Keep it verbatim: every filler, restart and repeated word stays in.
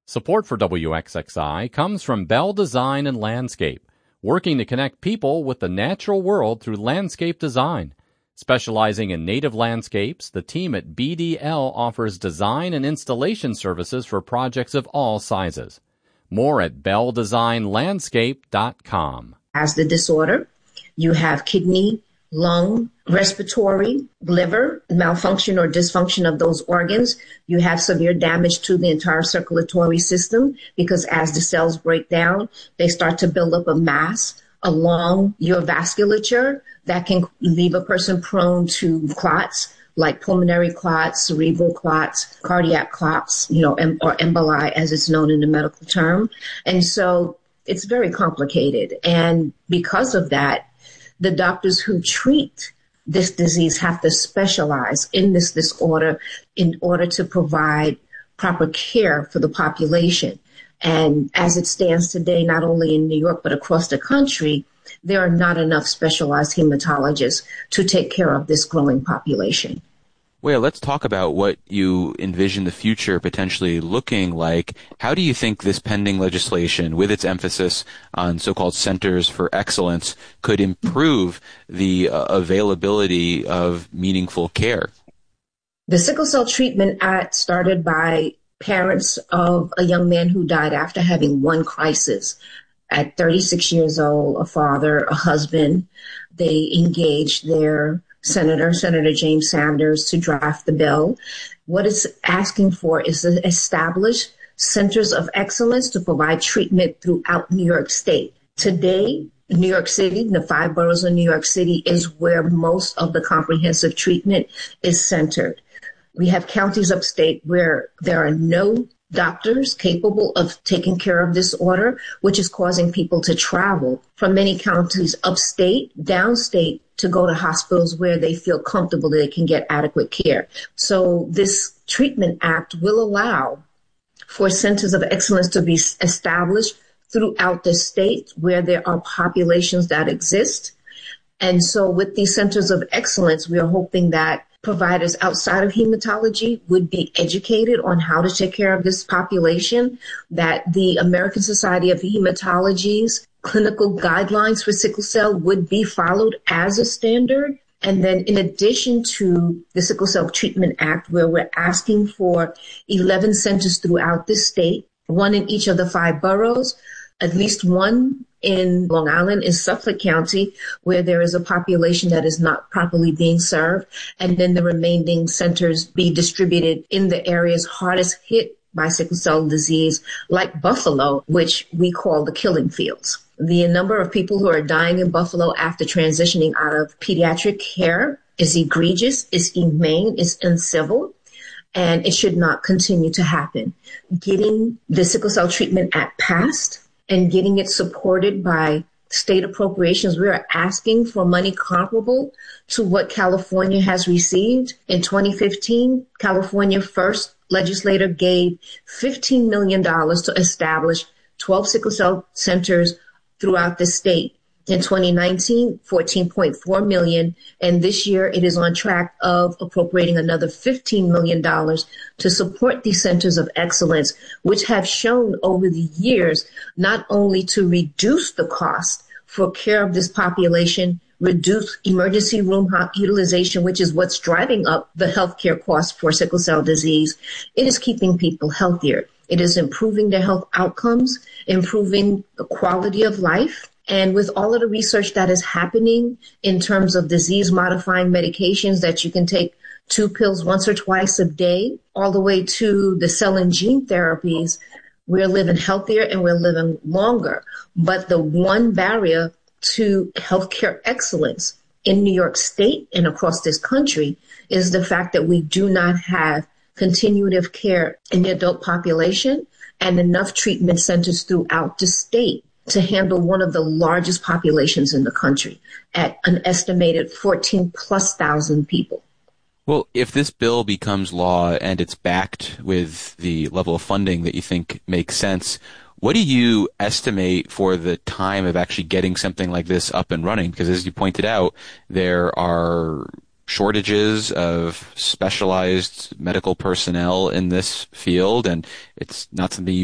Support for W X X I comes from Bell Design and Landscape, working to connect people with the natural world through landscape design. Specializing in native landscapes, the team at B D L offers design and installation services for projects of all sizes. More at bell design landscape dot com. As the disorder, you have kidney, lung, respiratory, liver, malfunction or dysfunction of those organs. You have severe damage to the entire circulatory system because as the cells break down, they start to build up a mass along your vasculature that can leave a person prone to clots like pulmonary clots, cerebral clots, cardiac clots, you know, em- or emboli as it's known in the medical term. And so it's very complicated. And because of that, the doctors who treat this disease have to specialize in this disorder in order to provide proper care for the population. And as it stands today, not only in New York, but across the country, there are not enough specialized hematologists to take care of this growing population. Well, let's talk about what you envision the future potentially looking like. How do you think this pending legislation, with its emphasis on so-called centers for excellence, could improve the uh, availability of meaningful care? The Sickle Cell Treatment Act started by parents of a young man who died after having one crisis. At thirty-six years old, a father, a husband, they engaged their Senator, Senator James Sanders, to draft the bill. What it's asking for is to establish centers of excellence to provide treatment throughout New York State. Today, New York City, the five boroughs of New York City, is where most of the comprehensive treatment is centered. We have counties upstate where there are no doctors capable of taking care of this disorder, which is causing people to travel from many counties upstate, downstate, to go to hospitals where they feel comfortable that they can get adequate care. So this treatment act will allow for centers of excellence to be established throughout the state where there are populations that exist. And so with these centers of excellence, we are hoping that providers outside of hematology would be educated on how to take care of this population, that the American Society of Hematology's clinical guidelines for sickle cell would be followed as a standard. And then in addition to the Sickle Cell Treatment Act, where we're asking for eleven centers throughout the state, one in each of the five boroughs, at least one in Long Island, in Suffolk County, where there is a population that is not properly being served, and then the remaining centers be distributed in the areas hardest hit by sickle cell disease, like Buffalo, which we call the killing fields. The number of people who are dying in Buffalo after transitioning out of pediatric care is egregious, is inhumane, is uncivil, and it should not continue to happen. Getting the Sickle Cell Treatment Act passed and getting it supported by state appropriations, we are asking for money comparable to what California has received. In twenty fifteen, California First legislator gave fifteen million dollars to establish twelve sickle cell centers throughout the state. In twenty nineteen, fourteen point four million dollars, and this year it is on track of appropriating another fifteen million dollars to support these centers of excellence, which have shown over the years not only to reduce the cost for care of this population, reduce emergency room utilization, which is what's driving up the healthcare costs for sickle cell disease. It is keeping people healthier. It is improving their health outcomes, improving the quality of life. And with all of the research that is happening in terms of disease-modifying medications that you can take two pills once or twice a day, all the way to the cell and gene therapies, we're living healthier and we're living longer. But the one barrier to healthcare excellence in New York State and across this country is the fact that we do not have continuative care in the adult population and enough treatment centers throughout the state to handle one of the largest populations in the country at an estimated fourteen plus thousand people. Well, if this bill becomes law and it's backed with the level of funding that you think makes sense, what do you estimate for the time of actually getting something like this up and running? Because as you pointed out, there are shortages of specialized medical personnel in this field, and it's not something you